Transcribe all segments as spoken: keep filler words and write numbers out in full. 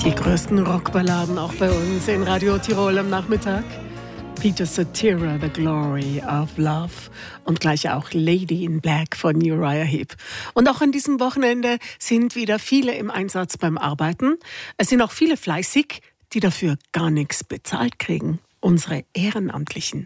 Die größten Rockballaden auch bei uns in Radio Tirol am Nachmittag. Peter Cetera, The Glory of Love und gleich auch Lady in Black von Uriah Heep. Und auch an diesem Wochenende sind wieder viele im Einsatz beim Arbeiten. Es sind auch viele fleißig, die dafür gar nichts bezahlt kriegen. Unsere Ehrenamtlichen.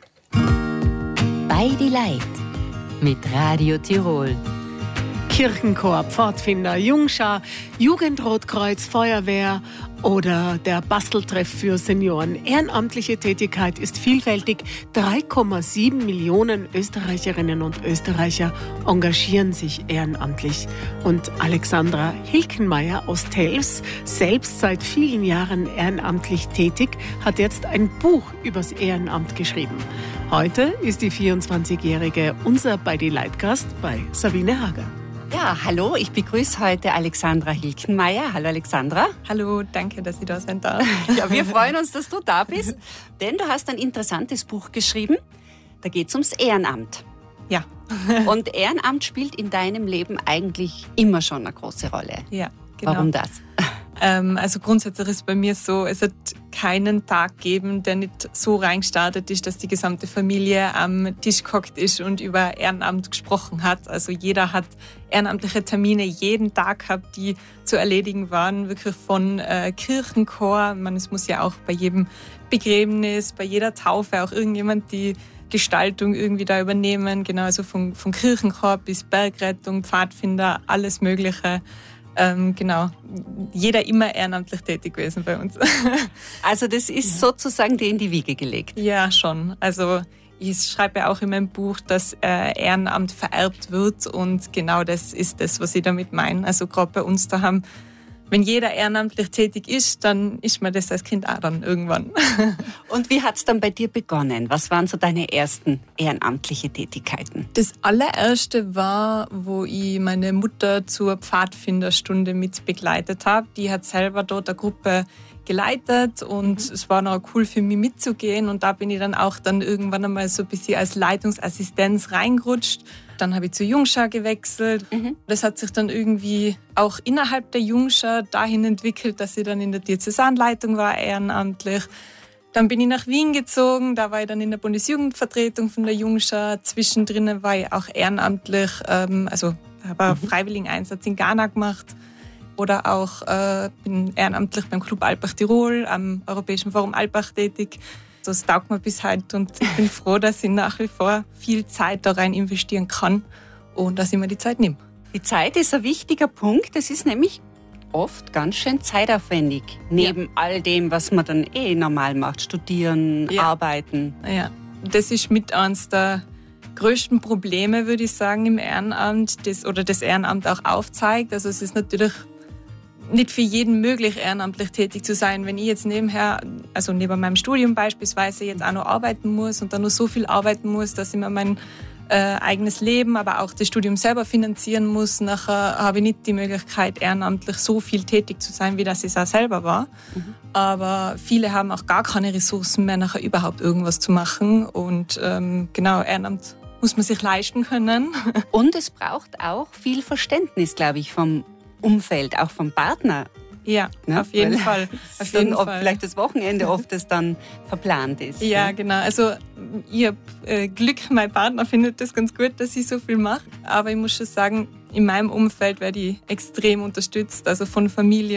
Bei die Leid mit Radio Tirol. Kirchenchor, Pfadfinder, Jungschar, Jugendrotkreuz, Feuerwehr oder der Basteltreff für Senioren. Ehrenamtliche Tätigkeit ist vielfältig. drei Komma sieben Millionen Österreicherinnen und Österreicher engagieren sich ehrenamtlich. Und Alexandra Hilkenmeier aus Telfs, selbst seit vielen Jahren ehrenamtlich tätig, hat jetzt ein Buch übers Ehrenamt geschrieben. Heute ist die vierundzwanzigjährige unser Bei die Leitgast bei Sabine Hager. Ja, hallo, ich begrüße heute Alexandra Hilkenmeier. Hallo Alexandra. Hallo, danke, dass ich da sein darf. Ja, wir freuen uns, dass du da bist, denn du hast ein interessantes Buch geschrieben. Da geht es ums Ehrenamt. Ja. Und Ehrenamt spielt in deinem Leben eigentlich immer schon eine große Rolle. Ja, genau. Warum das? Ähm, also grundsätzlich ist bei mir so, es hat keinen Tag gegeben, der nicht so reingestartet ist, dass die gesamte Familie am Tisch gehockt ist und über Ehrenamt gesprochen hat. Also jeder hat ehrenamtliche Termine jeden Tag gehabt, die zu erledigen waren, wirklich von äh, Kirchenchor. Man, es muss ja auch bei jedem Begräbnis, bei jeder Taufe auch irgendjemand die Gestaltung irgendwie da übernehmen. Genau, also von, von Kirchenchor bis Bergrettung, Pfadfinder, alles Mögliche. Ähm, genau, jeder immer ehrenamtlich tätig gewesen bei uns. Also das ist sozusagen dir in die Wiege gelegt? Ja, schon. Also ich schreibe ja auch in meinem Buch, dass äh, Ehrenamt vererbt wird und genau das ist das, was ich damit meine. Also gerade bei uns daheim, wenn jeder ehrenamtlich tätig ist, dann ist man das als Kind auch dann irgendwann. Und wie hat es dann bei dir begonnen? Was waren so deine ersten ehrenamtlichen Tätigkeiten? Das allererste war, wo ich meine Mutter zur Pfadfinderstunde mit begleitet habe. Die hat selber dort eine Gruppe geleitet und mhm. es war noch cool für mich mitzugehen. Und da bin ich dann auch dann irgendwann einmal so ein bisschen als Leitungsassistenz reingerutscht. Dann habe ich zur Jungschar gewechselt. Mhm. Das hat sich dann irgendwie auch innerhalb der Jungschar dahin entwickelt, dass ich dann in der Diözesanleitung war, ehrenamtlich. Dann bin ich nach Wien gezogen, da war ich dann in der Bundesjugendvertretung von der Jungschar. Zwischendrin war ich auch ehrenamtlich, ähm, also habe mhm. freiwilligen Einsatz in Ghana gemacht. Oder auch äh, bin ehrenamtlich beim Club Alpbach Tirol, am Europäischen Forum Alpbach tätig. Das taugt mir bis heute und ich bin froh, dass ich nach wie vor viel Zeit da rein investieren kann und dass ich mir die Zeit nehme. Die Zeit ist ein wichtiger Punkt. Das ist nämlich oft ganz schön zeitaufwendig. Neben ja. all dem, was man dann eh normal macht. Studieren, ja. arbeiten. Ja, das ist mit eines der größten Probleme, würde ich sagen, im Ehrenamt, das, oder das Ehrenamt auch aufzeigt. Also es ist natürlich nicht für jeden möglich, ehrenamtlich tätig zu sein. Wenn ich jetzt nebenher, also neben meinem Studium beispielsweise, jetzt auch noch arbeiten muss und dann noch so viel arbeiten muss, dass ich mir mein äh, eigenes Leben, aber auch das Studium selber finanzieren muss, nachher habe ich nicht die Möglichkeit, ehrenamtlich so viel tätig zu sein, wie das ich auch selber war. Mhm. Aber viele haben auch gar keine Ressourcen mehr, nachher überhaupt irgendwas zu machen. Und ähm, genau, Ehrenamt muss man sich leisten können. Und es braucht auch viel Verständnis, glaube ich, vom Umfeld, auch vom Partner. Ja, ja, auf jeden Fall. Auf jeden ob Fall. Vielleicht das Wochenende oft das dann verplant ist. Ja, genau. Also ich habe äh, Glück, mein Partner findet das ganz gut, dass ich so viel mache. Aber ich muss schon sagen, in meinem Umfeld werde ich extrem unterstützt, also von Familie.